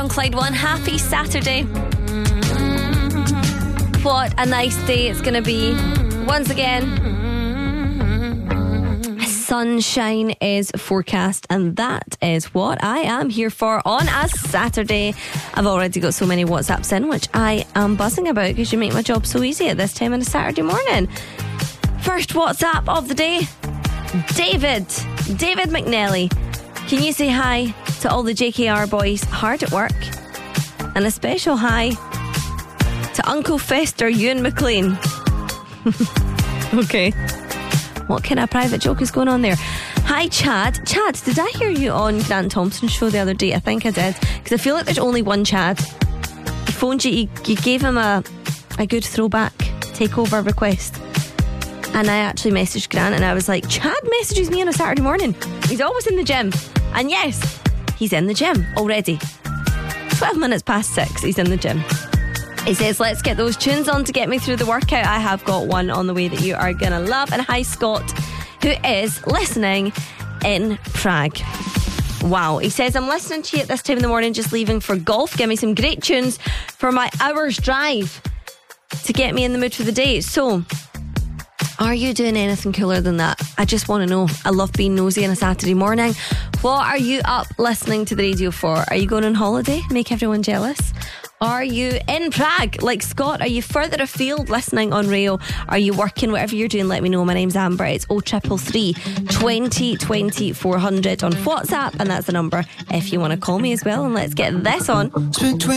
on Clyde One. Happy Saturday. What a nice day it's going to be. Once again, sunshine is forecast, and that is what I am here for on a Saturday. I've already got so many WhatsApps in, which I am buzzing about because you make my job so easy at this time on a Saturday morning. First WhatsApp of the day, David McNally. Can you say hi to all the JKR boys hard at work? And a special hi to Uncle Fester Ewan McLean. Okay. What kind of private joke is going on there? Hi, Chad. Chad, did I hear you on Grant Thompson's show the other day? I think I did. Because I feel like there's only one Chad. He phoned you. You gave him a good throwback takeover request. And I actually messaged Grant and I was like, Chad messages me on a Saturday morning. He's always in the gym. And yes, he's in the gym already. 12 minutes past 6, he's in the gym. He says, let's get those tunes on to get me through the workout. I have got one on the way that you are going to love. And hi, Scott, who is listening in Prague. Wow. He says, I'm listening to you at this time in the morning, just leaving for golf. Give me some great tunes for my hour's drive to get me in the mood for the day. So, are you doing anything cooler than that? I just want to know. I love being nosy on a Saturday morning. What are you up listening to the radio for? Are you going on holiday? Make everyone jealous? Are you in Prague like Scott? Are you further afield listening on Rail? Are you working? Whatever you're doing, let me know. My name's Amber. It's 0333 20 20 400 on WhatsApp, and that's the number if you want to call me as well. And let's get this on.